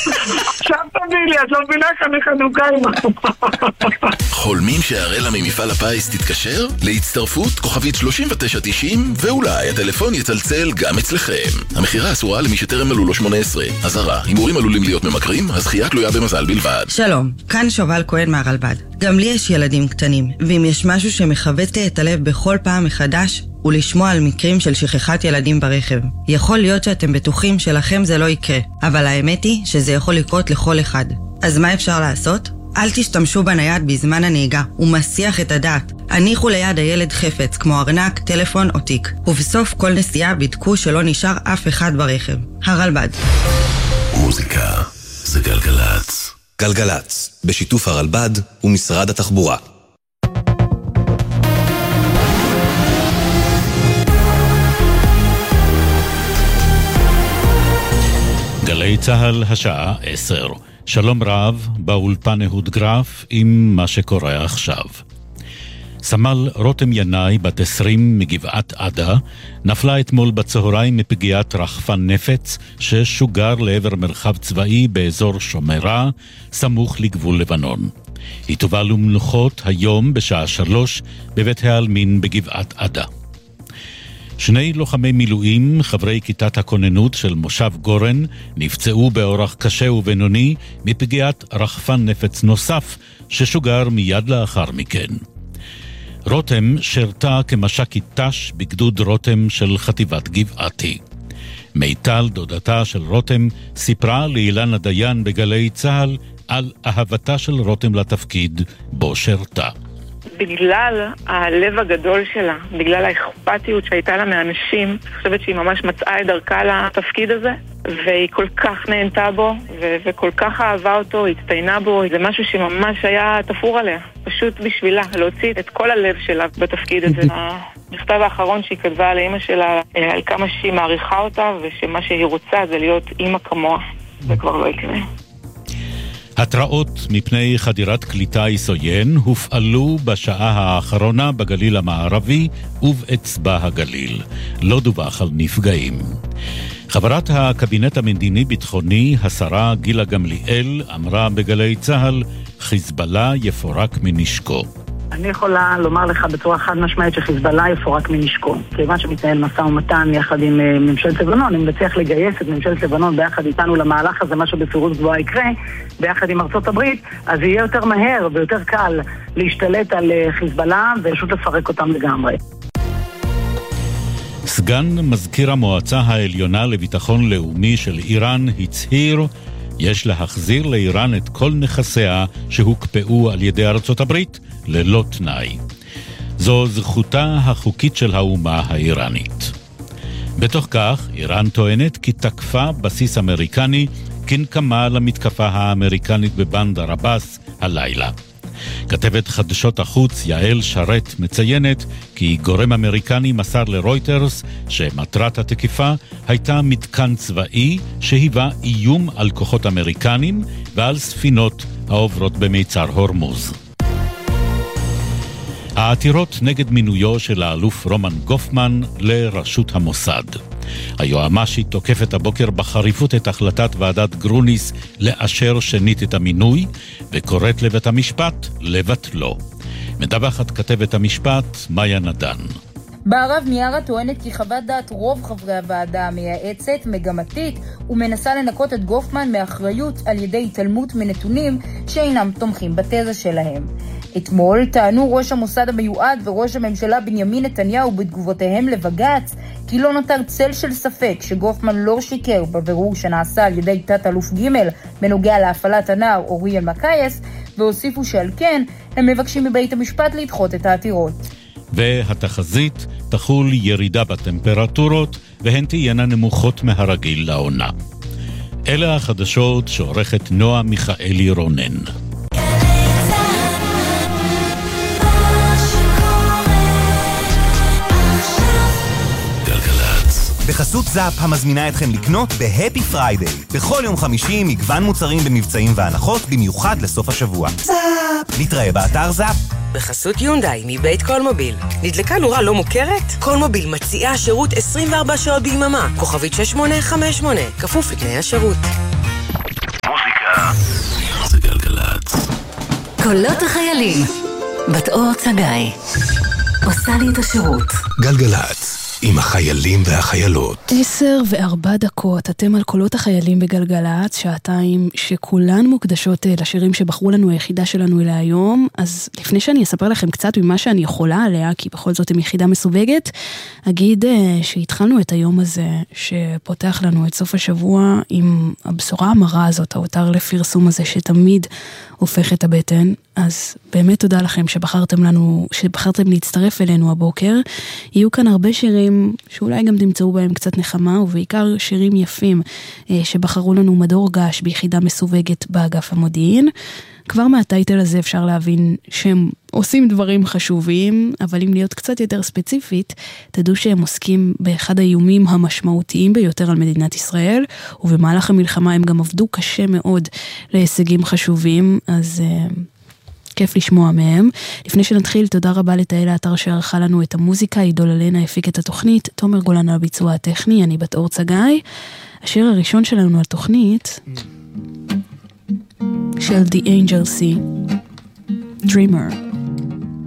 עכשיו תביא לי, את לא מבינה כאן חנוכה עם חולמים שהרלה ממפעל הפיס תתקשר? להצטרפות כוכבית 3990 ואולי הטלפון יצלצל גם אצלכם. המחירה אסורה למי שטרם מלאו לו 18. אזהרה, הימורים עלולים להיות ממכרים, הזכייה תלויה במזל בלבד. שלום, כאן שובל כהן מהרלב"ד. גם לי יש ילדים קטנים, ואם יש משהו שמחבט את הלב בכל פעם מחדש, ולשמוע על מקרים של שכחת ילדים ברכב. יכול להיות שאתם בטוחים שלכם זה לא יקרה, אבל האמת היא שזה יכול לקרות לכל אחד. אז מה אפשר לעשות? אל תשתמשו בנייד בזמן הנהיגה, הוא מסיח את הדעת. הניחו ליד הילד חפץ, כמו ארנק, טלפון או תיק. ובסוף כל נסיעה בדקו שלא נשאר אף אחד ברכב. הרלב"ד. מוזיקה זה גלגלץ. גלגלץ, בשיתוף הרלב"ד ומשרד התחבורה. גלי צהל השעה 10. שלום רב, באולפן אהוד גרף עם מה שקורה עכשיו. סמל רותם ינאי, בת 20 מגבעת עדה, נפלה אתמול בצהריים מפגיעת רחפן נפץ ששוגר לעבר מרחב צבאי באזור שומרה, סמוך לגבול לבנון. היא תובא למנוחות היום בשעה 3 בבית העלמין בגבעת עדה. שני לוחמי מילואים, חברי כיתת הכוננות של מושב גורן, נפצעו באורח קשה ובינוני מפגיעת רחפן נפץ נוסף ששוגר מיד לאחר מכן. רותם שרתה כמש"קית ת"ש בגדוד רותם של חטיבת גבעתי. מיטל, דודתה של רותם, סיפרה לאילנה דיין בגלי צהל על אהבתה של רותם לתפקיד בו שרתה. בגלל הלב הגדול שלה, בגלל האכפתיות שהייתה לה מאנשים, אני חושבת שהיא ממש מצאה את דרכה לתפקיד הזה, והיא כל כך נהנתה בו, וכל כך אהבה אותו, הצטיינה בו. זה משהו שממש היה תפור עליה, פשוט בשבילה, להוציא את כל הלב שלה בתפקיד הזה. המכתב האחרון שהיא כתבה לאמא שלה, על כמה שהיא מעריכה אותה, ושמה שהיא רוצה זה להיות אמא כמוה, זה כבר לא יקרה. התראות מפני חדירת קליטה עוין הופעלו בשעה האחרונה בגליל המערבי ובאצבע הגליל. לא דווח על נפגעים. חברת הקבינט המדיני-ביטחוני, השרה גילה גמליאל, אמרה בגלי צהל, חיזבאללה יפורק מנשקו. אני יכולה לומר לך בצורה חד משמעית שחיזבאללה יפורק מנשקו. כיוון שמתנהל משא ומתן יחד עם ממשלת לבנון, אם נצליח לגייס את ממשלת לבנון ביחד איתנו למהלך הזה, משהו בפירוט גבוה יקרה, ביחד עם ארצות הברית, אז יהיה יותר מהר ויותר קל להשתלט על חיזבאללה ופשוט לפרק אותם לגמרי. סגן מזכיר המועצה העליונה לביטחון לאומי של איראן הצהיר, יש להחזיר לאיראן את כל נכסיה שהוקפאו על ידי ארצות הברית ללא תנאי. זו זכותה החוקית של האומה האיראנית. בתוך כך, איראן טוענת כי תקפה בסיס אמריקני כנקמה למתקפה האמריקנית בבנדר עבאס הלילה. כתבת חדשות החוץ יעל שרת מציינת כי גורם אמריקני מסר לרויטרס שמטרת התקיפה הייתה מתקן צבאי שהיווה איום על כוחות אמריקנים ועל ספינות העוברות במיצר הורמוז. העתירות נגד מינויו של האלוף רומן גופמן לראשות המוסד. היועמ"שית תוקפת הבוקר בחריפות את החלטת ועדת גרוניס לאשר שנית את המינוי, וקוראת לבית המשפט לבטלו. מדווחת כתבת המשפט מאיה נדן. בערב מיארה טוענת כי חוות דעת רוב חברי הוועדה המייעצת מגמתית ומנסה לנקות את גופמן מאחריות על ידי התעלמות מנתונים שאינם תומכים בתזה שלהם. אתמול טענו ראש המוסד המיועד וראש הממשלה בנימין נתניהו בתגובותיהם לבג"ץ כי לא נותר צל של ספק שגופמן לא שיקר בבירור שנעשה על ידי תת אלוף ג' בנוגע להפעלת הנער אוריאל מקייס, והוסיפו שעל כן הם מבקשים מבית המשפט לדחות את העתירות. והתחזית תחול ירידה בטמפרטורות והן תהיינה נמוכות מהרגיל לעונה. אלה החדשות שעורכת נועה מיכאלי רונן. בחסות זאפ המזמינה אתכם לקנות בהפי פריידיי. בכל יום חמישי מגוון מוצרים במבצעים והנחות במיוחד לסוף השבוע. זאפ! נתראה באתר זאפ. בחסות יונדאי מבית קולמוביל. נדלקה נורה לא מוכרת? קולמוביל מציעה שירות 24 שעות ביממה. כוכבית 6858. כפוף לתנאי השירות. קולות החיילים. בת אור צגאי עושה לי את השירות. גלגלת, עם החיילים והחיילות. 10:04, אתם על קולות החיילים בגלגלת, שעתיים שכולן מוקדשות לששירים שבחרו לנו היחידה שלנו אליה היום. אז לפני שאני אספר לכם קצת ממה שאני יכולה עליה, כי בכל זאת עם יחידה מסווגת, אגיד שהתחלנו את היום הזה שפותח לנו את סוף השבוע עם הבשורה המרה הזאת, ההותר לפרסום הזה שתמיד הופך את הבטן. אז באמת תודה לכם שבחרתם להצטרף אלינו הבוקר. יהיו כאן הרבה שירים שאולי גם תמצאו בהם קצת נחמה, ובעיקר שירים יפים שבחרו לנו מדור גש ביחידה מסווגת באגף המודיעין. כבר מהטייטל הזה אפשר להבין שהם עושים דברים חשובים, אבל אם להיות קצת יותר ספציפית, תדעו שהם עוסקים באחד האיומים המשמעותיים ביותר על מדינת ישראל, ובמהלך המלחמה הם גם עבדו קשה מאוד להישגים חשובים, אז כיף לשמוע מהם. לפני שנתחיל, תודה רבה לתאל האתר שערכה לנו את המוזיקה, עידו ללנה הפיק את התוכנית, תומר גולן על הביצוע הטכני, אני בת אור צגאי. השיר הראשון שלנו על תוכנית של The Angel Sea, Dreamer.